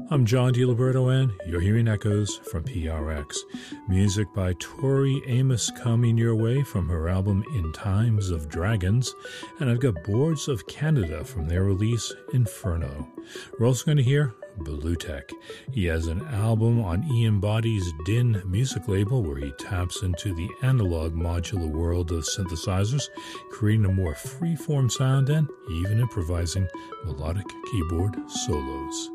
I'm John DiLiberto, and you're hearing Echoes from PRX. Music by Tori Amos coming your way from her album In Times of Dragons, and I've got Boards of Canada from their release Inferno. We're also going to hear Bluetech. He has an album on Ian Body's Din music label where he taps into the analog modular world of synthesizers, creating a more free-form sound and even improvising melodic keyboard solos.